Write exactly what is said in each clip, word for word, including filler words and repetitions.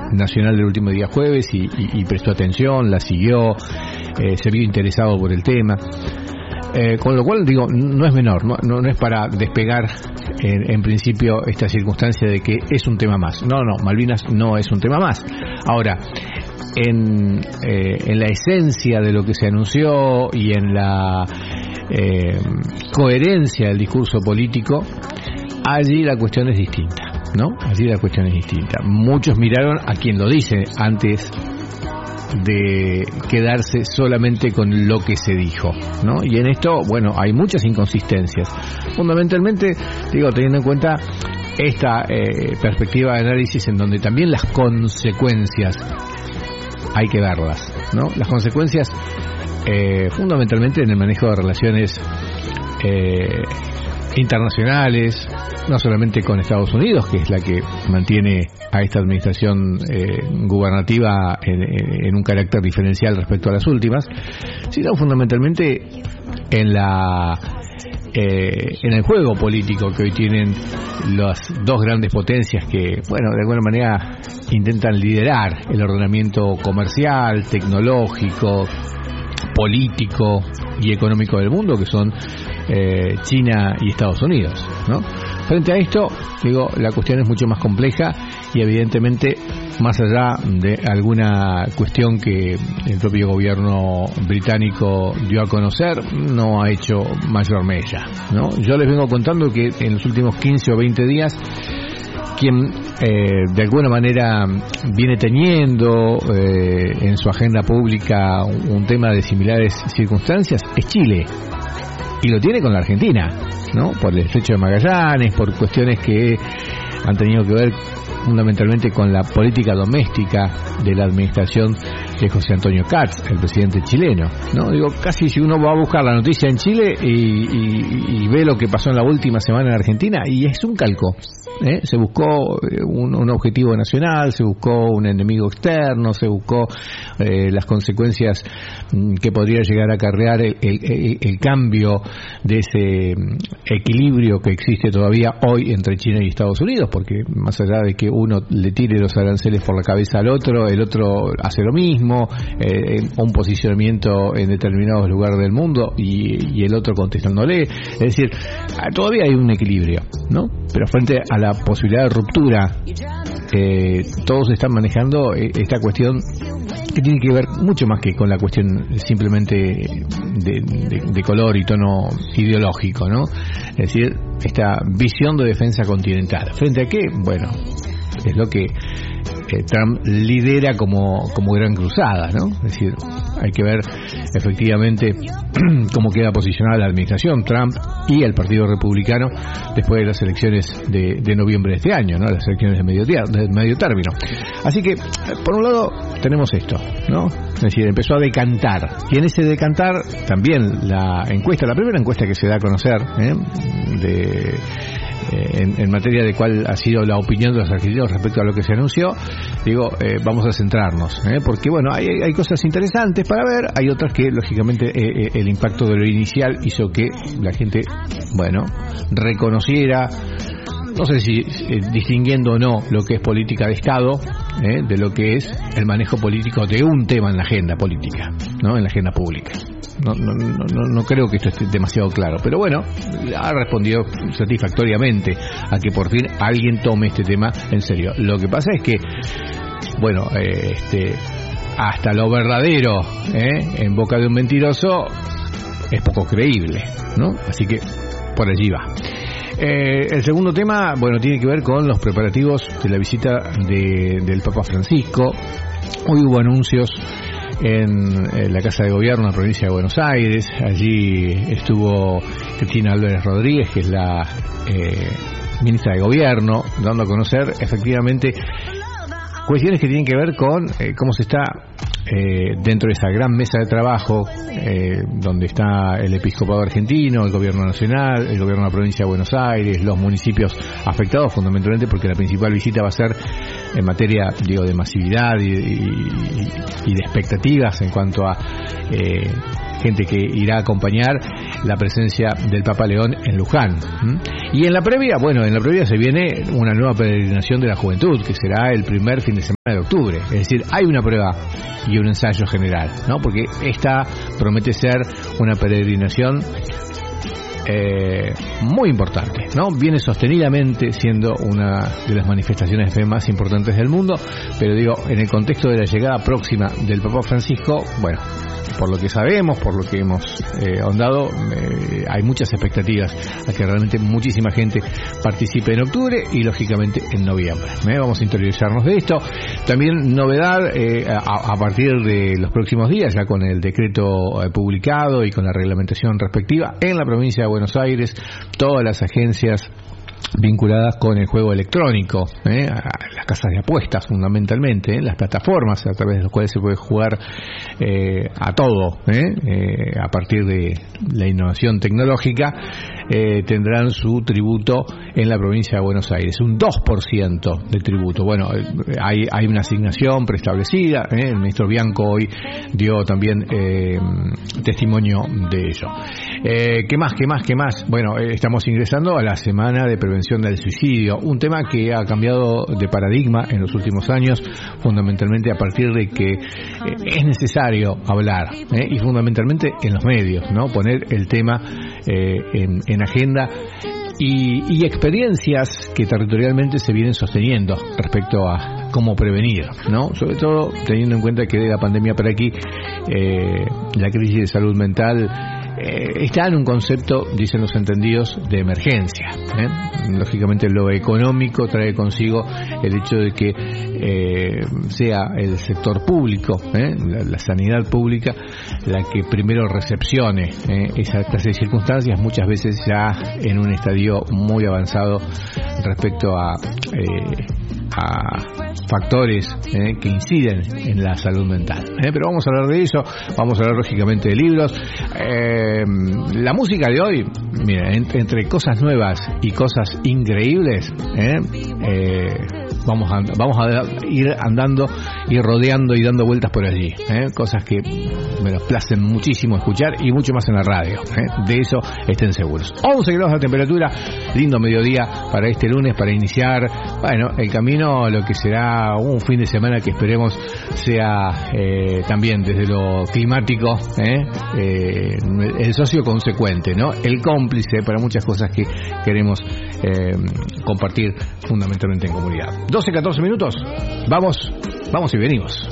nacional del último día jueves y, y, y prestó atención, la siguió, eh, se vio interesado por el tema. Eh, con lo cual, digo, no es menor, no, no, no es para despegar en, en principio esta circunstancia de que es un tema más. No, no, Malvinas no es un tema más. Ahora, en, eh, en la esencia de lo que se anunció y en la eh, coherencia del discurso político, allí la cuestión es distinta, ¿no? Allí la cuestión es distinta. Muchos miraron a quien lo dice antes de quedarse solamente con lo que se dijo, ¿no? Y en esto, bueno, hay muchas inconsistencias. Fundamentalmente, digo, teniendo en cuenta esta eh, perspectiva de análisis en donde también las consecuencias hay que verlas, ¿no? Las consecuencias eh, fundamentalmente en el manejo de relaciones eh, internacionales, no solamente con Estados Unidos, que es la que mantiene a esta administración eh, gubernativa en, en un carácter diferencial respecto a las últimas, sino fundamentalmente en la eh, en el juego político que hoy tienen las dos grandes potencias que, bueno, de alguna manera intentan liderar el ordenamiento comercial, tecnológico, político y económico del mundo, que son eh, China y Estados Unidos, ¿no? Frente a esto, digo, la cuestión es mucho más compleja y evidentemente, más allá de alguna cuestión que el propio gobierno británico dio a conocer, no ha hecho mayor mella, ¿no? Yo les vengo contando que en los últimos quince o veinte días, quien eh, de alguna manera viene teniendo eh, en su agenda pública un, un tema de similares circunstancias es Chile, y lo tiene con la Argentina, ¿no? Por el estrecho de Magallanes, por cuestiones que han tenido que ver fundamentalmente con la política doméstica de la administración de José Antonio Kats, el presidente chileno, ¿no? Digo, casi si uno va a buscar la noticia en Chile y, y, y ve lo que pasó en la última semana en Argentina, y es un calco, ¿eh? Se buscó un, un objetivo nacional, se buscó un enemigo externo, se buscó eh, las consecuencias que podría llegar a acarrear el, el, el, el cambio de ese equilibrio que existe todavía hoy entre China y Estados Unidos, porque más allá de que uno le tire los aranceles por la cabeza al otro, el otro hace lo mismo, eh, un posicionamiento en determinados lugares del mundo y, y el otro contestándole, es decir, todavía hay un equilibrio, ¿no? Pero frente a la posibilidad de ruptura, eh, todos están manejando esta cuestión que tiene que ver mucho más que con la cuestión simplemente de, de, de color y tono ideológico, ¿no? Es decir, esta visión de defensa continental. ¿Frente a qué? Bueno, es lo que eh, Trump lidera como, como gran cruzada, ¿no? Es decir, hay que ver efectivamente cómo queda posicionada la administración Trump y el Partido Republicano después de las elecciones de, de noviembre de este año, ¿no? Las elecciones de medio, de medio término. Así que, por un lado, tenemos esto, ¿no? Es decir, empezó a decantar. Y en ese decantar, también la encuesta, la primera encuesta que se da a conocer, ¿eh? de... En, en materia de cuál ha sido la opinión de los argentinos respecto a lo que se anunció, digo, eh, vamos a centrarnos, ¿eh? porque bueno, hay, hay cosas interesantes para ver, hay otras que lógicamente eh, el impacto de lo inicial hizo que la gente, bueno, reconociera, no sé si eh, distinguiendo o no lo que es política de Estado, eh, de lo que es el manejo político de un tema en la agenda política, ¿no? En la agenda pública. No, no, no, no creo que esto esté demasiado claro, pero bueno, ha respondido satisfactoriamente a que por fin alguien tome este tema en serio. Lo que pasa es que, bueno, eh, este, hasta lo verdadero, ¿eh? en boca de un mentiroso es poco creíble, ¿no? Así que por allí va. Eh, el segundo tema, bueno, tiene que ver con los preparativos de la visita de, del Papa Francisco. Hoy hubo anuncios en, en la Casa de Gobierno de la provincia de Buenos Aires. Allí estuvo Cristina Álvarez Rodríguez, que es la eh, ministra de Gobierno, dando a conocer efectivamente cuestiones que tienen que ver con eh, cómo se está eh, dentro de esa gran mesa de trabajo eh, donde está el episcopado argentino, el gobierno nacional, el gobierno de la provincia de Buenos Aires, los municipios afectados fundamentalmente porque la principal visita va a ser en materia, digo, de masividad y, y, y de expectativas en cuanto a eh, gente que irá a acompañar la presencia del Papa León en Luján. ¿Mm? Y en la previa, bueno, en la previa se viene una nueva peregrinación de la juventud, que será el primer fin de semana de octubre. Es decir, hay una prueba y un ensayo general, ¿no? Porque esta promete ser una peregrinación Eh, muy importante, ¿no? Viene sostenidamente siendo una de las manifestaciones de fe más importantes del mundo, pero digo, en el contexto de la llegada próxima del Papa Francisco, bueno, por lo que sabemos, por lo que hemos eh, ahondado, eh, hay muchas expectativas a que realmente muchísima gente participe en octubre y lógicamente en noviembre. ¿eh? Vamos a interiorizarnos de esto. También novedad eh, a, a partir de los próximos días, ya con el decreto eh, publicado y con la reglamentación respectiva en la provincia de Buenos Aires, todas las agencias vinculadas con el juego electrónico, ¿eh? las casas de apuestas fundamentalmente, ¿eh? las plataformas a través de las cuales se puede jugar eh, a todo, ¿eh? Eh, a partir de la innovación tecnológica, eh, tendrán su tributo en la provincia de Buenos Aires, un dos por ciento de tributo. Bueno, hay, hay una asignación preestablecida, ¿eh? el ministro Bianco hoy dio también eh, testimonio de ello. Eh, ¿Qué más, qué más, qué más? Bueno, eh, estamos ingresando a la semana de prevención del suicidio, un tema que ha cambiado de paradigma en los últimos años, fundamentalmente a partir de que eh, es necesario hablar, ¿eh? y fundamentalmente en los medios, ¿no? Poner el tema eh, en, en agenda y, y experiencias que territorialmente se vienen sosteniendo respecto a cómo prevenir, ¿no? Sobre todo teniendo en cuenta que de la pandemia para aquí eh, la crisis de salud mental Eh, está en un concepto, dicen los entendidos, de emergencia. ¿eh? Lógicamente lo económico trae consigo el hecho de que eh, sea el sector público, ¿eh? la, la sanidad pública, la que primero recepcione ¿eh? esa clase de circunstancias, muchas veces ya en un estadio muy avanzado respecto a eh, a factores eh, que inciden en la salud mental. Eh, pero vamos a hablar de eso, vamos a hablar lógicamente de libros. Eh, la música de hoy, mira, entre, entre cosas nuevas y cosas increíbles, eh, eh, vamos a, vamos a ir andando y rodeando y dando vueltas por allí. Eh, cosas que me nos placen muchísimo escuchar y mucho más en la radio. Eh, de eso estén seguros. once grados de temperatura, lindo mediodía para este lunes, para iniciar, bueno, el camino a lo que será un fin de semana que esperemos sea eh, también desde lo climático eh, eh, el socio consecuente, ¿no? El cómplice para muchas cosas que queremos eh, compartir fundamentalmente en comunidad. doce, catorce minutos, vamos, vamos y venimos.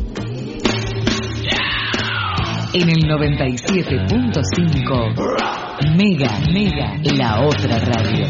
En el noventa y siete punto cinco Mega, Mega, la otra radio.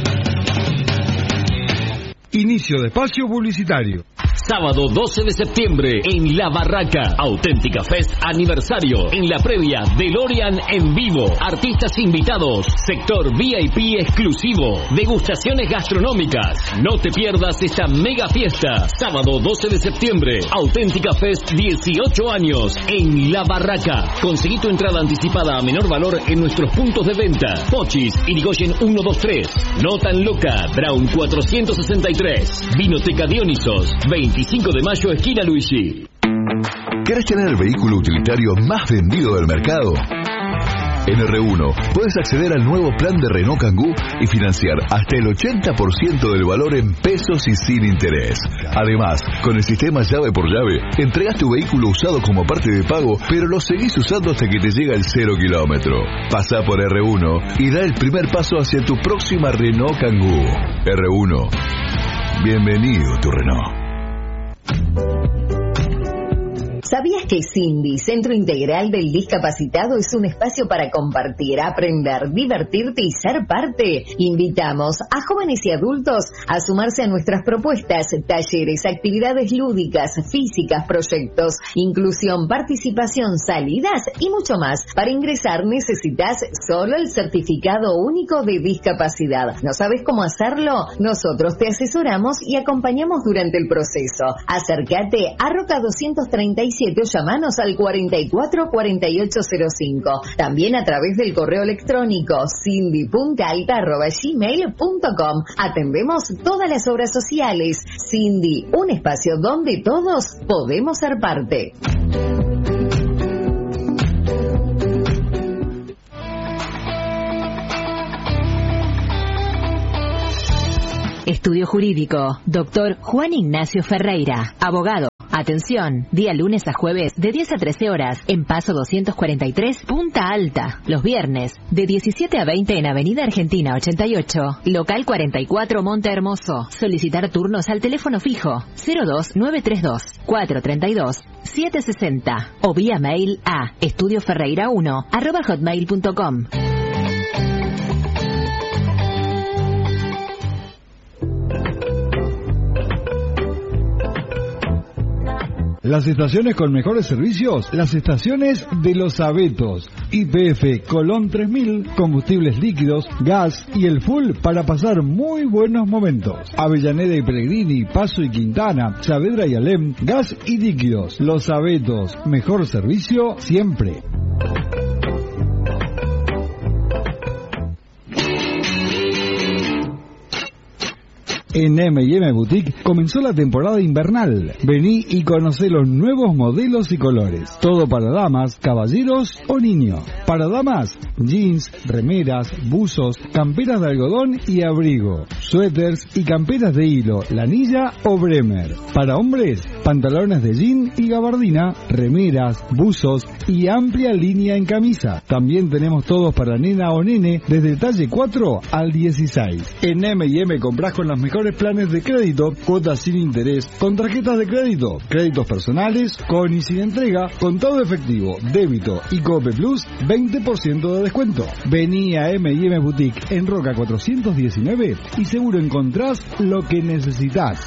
Inicio de espacio publicitario. Sábado doce de septiembre en La Barraca, Auténtica Fest aniversario. En la previa, DeLorean en vivo, artistas invitados, sector V I P exclusivo, degustaciones gastronómicas. No te pierdas esta mega fiesta. Sábado doce de septiembre, Auténtica Fest dieciocho años en La Barraca. Conseguí tu entrada anticipada a menor valor en nuestros puntos de venta. Pochis, Irigoyen ciento veintitrés, No Tan Loca, Brown cuatrocientos sesenta y tres, Vinoteca Dionisos, veinticinco de mayo, esquina Luigi. ¿Querés tener el vehículo utilitario más vendido del mercado? En R uno puedes acceder al nuevo plan de Renault Kangoo y financiar hasta el ochenta por ciento del valor en pesos y sin interés. Además, con el sistema llave por llave, entregas tu vehículo usado como parte de pago, pero lo seguís usando hasta que te llega el cero kilómetro. Pasa por R uno y da el primer paso hacia tu próxima Renault Kangoo. R uno. Bienvenido tu Renault. ¿Sabías que Cindy, Centro Integral del Discapacitado, es un espacio para compartir, aprender, divertirte y ser parte? Invitamos a jóvenes y adultos a sumarse a nuestras propuestas, talleres, actividades lúdicas, físicas, proyectos, inclusión, participación, salidas y mucho más. Para ingresar necesitas solo el certificado único de discapacidad. ¿No sabes cómo hacerlo? Nosotros te asesoramos y acompañamos durante el proceso. Acércate a Roca doscientos treinta y siete o llamanos al cuarenta y cuatro cuarenta y ocho cero cinco. También a través del correo electrónico cindy punto alta arroba gmail punto com. Atendemos todas las obras sociales. Cindy, un espacio donde todos podemos ser parte. Estudio Jurídico, doctor Juan Ignacio Ferreira, abogado. Atención, día lunes a jueves de diez a trece horas en Paso doscientos cuarenta y tres, Punta Alta. Los viernes de diecisiete a veinte en Avenida Argentina ochenta y ocho, local cuarenta y cuatro, Monte Hermoso. Solicitar turnos al teléfono fijo cero dos nueve tres dos, cuatro tres dos, siete seis cero o vía mail a estudioferreira uno arroba hotmail punto com. Las estaciones con mejores servicios, las estaciones de Los Abetos. Y P F Colón tres mil, combustibles líquidos, gas y el full para pasar muy buenos momentos. Avellaneda y Pellegrini, Paso y Quintana, Saavedra y Alem, gas y líquidos. Los Abetos, mejor servicio siempre. En eme y eme Boutique comenzó la temporada invernal. Vení y conocé los nuevos modelos y colores. Todo para damas, caballeros o niños. Para damas, jeans, remeras, buzos, camperas de algodón y abrigo, suéteres y camperas de hilo, lanilla o bremer. Para hombres, pantalones de jean y gabardina, remeras, buzos y amplia línea en camisa. También tenemos todos para nena o nene desde el talle cuatro al dieciséis. En eme y eme comprás con las mejores planes de crédito, cuotas sin interés, con tarjetas de crédito, créditos personales, con y sin entrega, con todo efectivo, débito y Cope Plus, veinte por ciento de descuento. Vení a eme y eme Boutique en Roca cuatrocientos diecinueve y seguro encontrás lo que necesitas.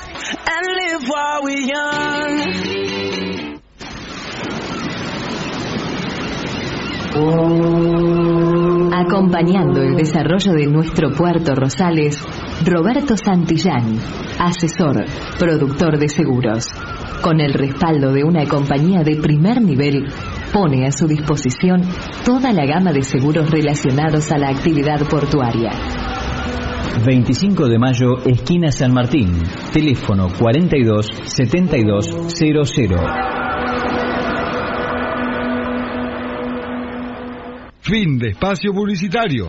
Acompañando el desarrollo de nuestro Puerto Rosales, Roberto Santillán, asesor, productor de seguros. Con el respaldo de una compañía de primer nivel, pone a su disposición toda la gama de seguros relacionados a la actividad portuaria. veinticinco de mayo, esquina San Martín. Teléfono cuarenta y dos, setenta y dos, cero cero. Fin de espacio publicitario.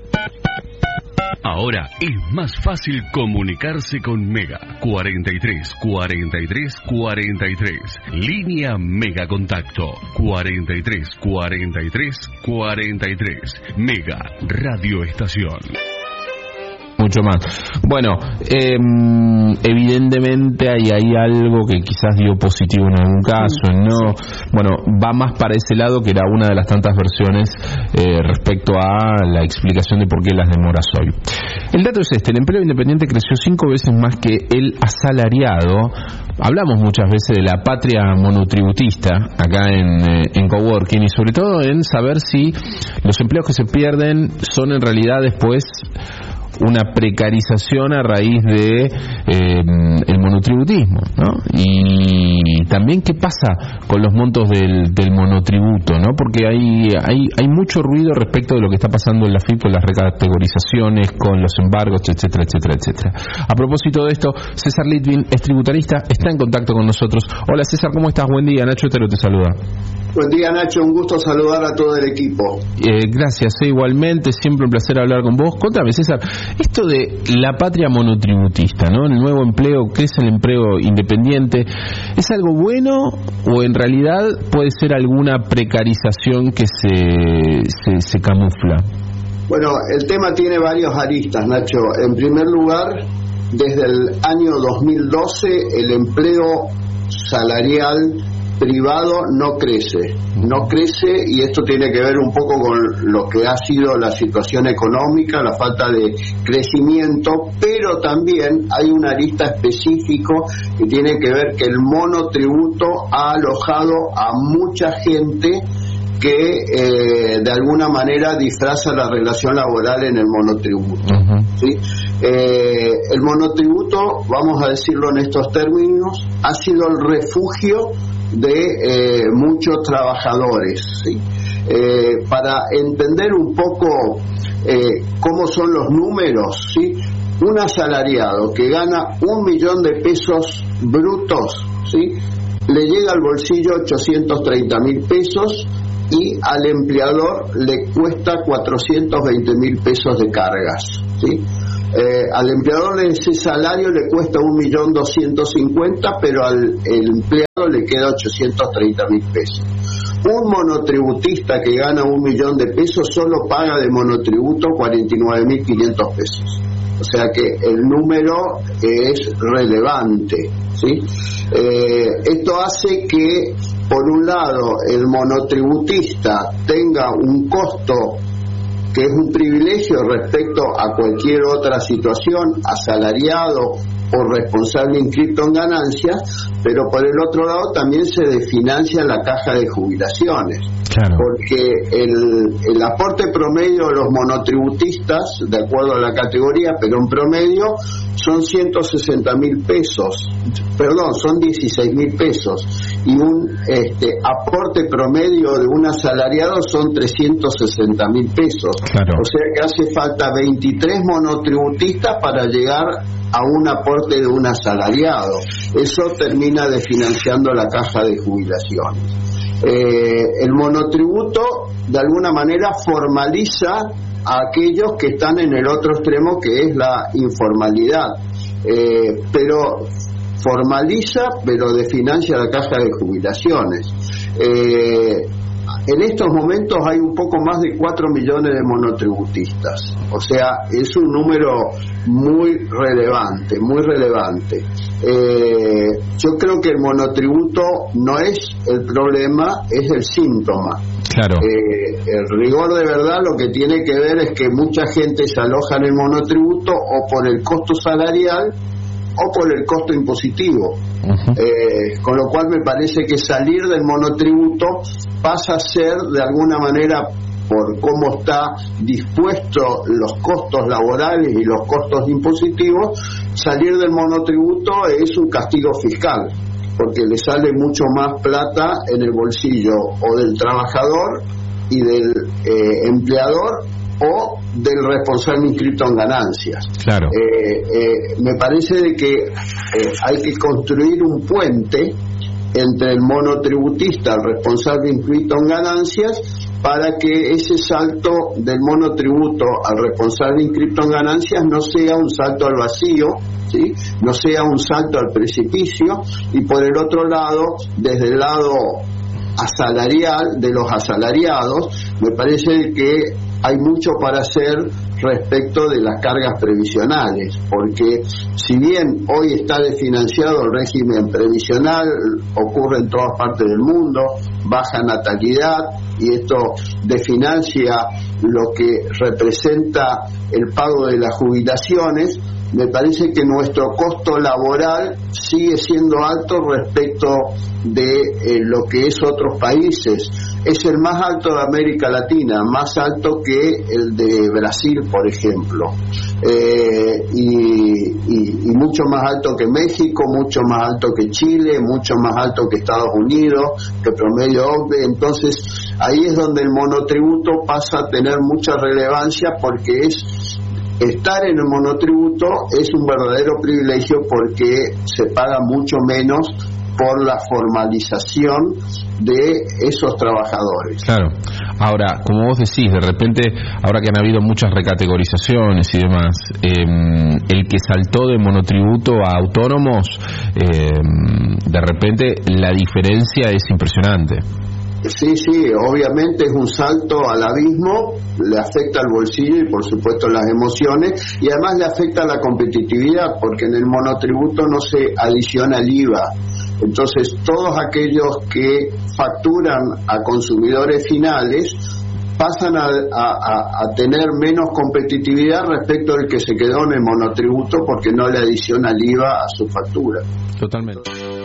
Ahora es más fácil comunicarse con Mega. cuarenta y tres, cuarenta y tres, cuarenta y tres. Línea Mega Contacto. cuarenta y tres, cuarenta y tres, cuarenta y tres. Mega Radio Estación. Mucho más. Bueno, eh, evidentemente hay, hay algo que quizás dio positivo en algún caso, no. Bueno, va más para ese lado, que era una de las tantas versiones eh, respecto a la explicación de por qué las demoras hoy. El dato es este: el empleo independiente creció cinco veces más que el asalariado. Hablamos muchas veces de la patria monotributista acá en, eh, en Coworking, y sobre todo en saber si los empleos que se pierden son en realidad después una precarización a raíz de eh, el monotributismo, ¿no? Y también qué pasa con los montos del, del monotributo, ¿no? Porque hay, hay hay mucho ruido respecto de lo que está pasando en la F I P con las recategorizaciones, con los embargos, etcétera, etcétera, etcétera. A propósito de esto, César Litvin es tributarista, está en contacto con nosotros. Hola César, ¿cómo estás? Buen día, Nacho Otero te saluda. Buen día Nacho, un gusto saludar a todo el equipo. Eh, gracias, eh, igualmente, siempre un placer hablar con vos. Contame César, esto de la patria monotributista, ¿no? El nuevo empleo, crece el empleo independiente, ¿es algo bueno o en realidad puede ser alguna precarización que se, se, se camufla? Bueno, el tema tiene varios aristas, Nacho. En primer lugar, desde el año dos mil doce el empleo salarial privado no crece, no crece y esto tiene que ver un poco con lo que ha sido la situación económica, la falta de crecimiento, pero también hay una arista específico que tiene que ver que el monotributo ha alojado a mucha gente que eh, de alguna manera disfraza la relación laboral en el monotributo. Uh-huh. ¿Sí? Eh, el monotributo, vamos a decirlo en estos términos, ha sido el refugio de eh, muchos trabajadores, ¿sí? Eh, para entender un poco eh, cómo son los números, ¿sí? Un asalariado que gana un millón de pesos brutos, ¿sí? Le llega al bolsillo ochocientos treinta mil pesos y al empleador le cuesta cuatrocientos veinte mil pesos de cargas, ¿sí? Eh, al empleador ese salario le cuesta un millón doscientos cincuenta, pero al el empleado le queda ochocientos treinta mil pesos. Un monotributista que gana un millón de pesos solo paga de monotributo cuarenta y nueve mil quinientos pesos. O sea que el número es relevante, ¿sí? Eh, esto hace que, por un lado, el monotributista tenga un costo que es un privilegio respecto a cualquier otra situación, asalariado o responsable inscrito en ganancias, pero por el otro lado también se desfinancia la caja de jubilaciones. Claro. Porque el, el aporte promedio de los monotributistas, de acuerdo a la categoría, pero en promedio, son ciento sesenta mil pesos, perdón, son dieciséis mil pesos, y un este, aporte promedio de un asalariado son trescientos sesenta mil pesos. Claro. O sea que hace falta veintitrés monotributistas para llegar a un aporte de un asalariado. Eso termina desfinanciando la caja de jubilaciones. Eh, el monotributo de alguna manera formaliza a aquellos que están en el otro extremo, que es la informalidad, eh, pero formaliza pero desfinancia la caja de jubilaciones. eh, En estos momentos hay un poco más de cuatro millones de monotributistas, o sea, es un número muy relevante, muy relevante. Eh, yo creo que el monotributo no es el problema, es el síntoma. Claro. Eh, el rigor de verdad lo que tiene que ver es que mucha gente se aloja en el monotributo o por el costo salarial o por el costo impositivo. Uh-huh. Eh, con lo cual me parece que salir del monotributo pasa a ser, de alguna manera, por cómo está dispuesto los costos laborales y los costos impositivos, salir del monotributo es un castigo fiscal, porque le sale mucho más plata en el bolsillo o del trabajador y del eh, empleador o del responsable inscrito en ganancias. Claro. Eh, eh, me parece de que eh, hay que construir un puente entre el monotributista, el responsable inscrito en ganancias, para que ese salto del monotributo al responsable inscrito en ganancias no sea un salto al vacío, ¿sí? No sea un salto al precipicio, y por el otro lado, desde el lado asalarial, de los asalariados, me parece que hay mucho para hacer respecto de las cargas previsionales, porque si bien hoy está desfinanciado el régimen previsional, ocurre en todas partes del mundo, baja natalidad, y esto desfinancia lo que representa el pago de las jubilaciones, me parece que nuestro costo laboral sigue siendo alto respecto de eh, lo que es otros países. Es el más alto de América Latina, más alto que el de Brasil, por ejemplo, eh, y, y, y mucho más alto que México, mucho más alto que Chile, mucho más alto que Estados Unidos, que promedio O C D E. Entonces ahí es donde el monotributo pasa a tener mucha relevancia, porque es estar en el monotributo es un verdadero privilegio, porque se paga mucho menos por la formalización de esos trabajadores. Claro. Ahora, como vos decís, de repente, ahora que han habido muchas recategorizaciones y demás, eh, el que saltó de monotributo a autónomos, eh, de repente la diferencia es impresionante. Sí, sí, obviamente es un salto al abismo, le afecta al bolsillo y por supuesto las emociones, y además le afecta a la competitividad, porque en el monotributo no se adiciona el I V A. Entonces todos aquellos que facturan a consumidores finales pasan a, a, a tener menos competitividad respecto al que se quedó en el monotributo, porque no le adiciona el I V A a su factura. Totalmente.